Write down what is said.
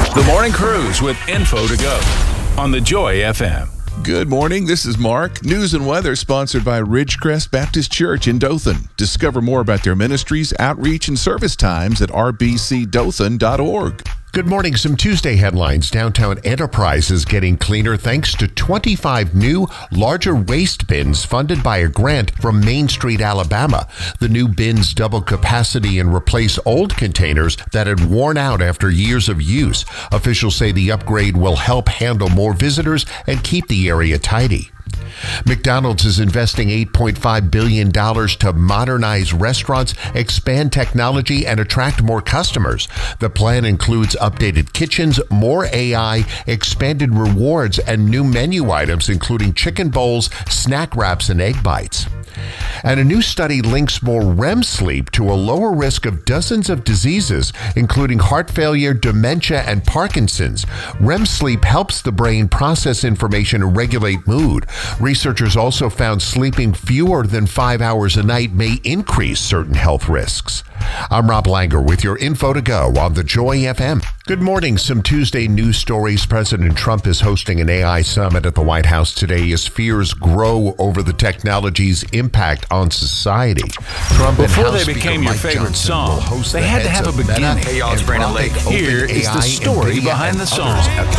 The Morning Cruise with info to go on the Joy FM. Good morning. This is Mark. News and weather sponsored by Ridgecrest Baptist Church in Dothan. Discover more about their ministries, outreach, and service times at rbcdothan.org. Good morning. Some Tuesday headlines. Downtown Enterprise is getting cleaner thanks to 25 new, larger waste bins funded by a grant from Main Street, Alabama. The new bins double capacity and replace old containers that had worn out after years of use. Officials say the upgrade will help handle more visitors and keep the area tidy. McDonald's is investing $8.5 billion to modernize restaurants, expand technology, and attract more customers. The plan includes updated kitchens, more AI, expanded rewards, and new menu items, including chicken bowls, snack wraps, and egg bites. And a new study links more REM sleep to a lower risk of dozens of diseases, including heart failure, dementia, and Parkinson's. REM sleep helps the brain process information and regulate mood. Researchers also found sleeping fewer than 5 hours a night may increase certain health risks. I'm Rob Langer with your info to go on the Joy FM. Good morning. Some Tuesday news stories. President Trump is hosting an AI summit at the White House today as fears grow over the technology's impact on society. Trump Before they became your favorite song, they had to have a beginning. Hey y'all, it's Brandon Lake. Here is the story behind the song.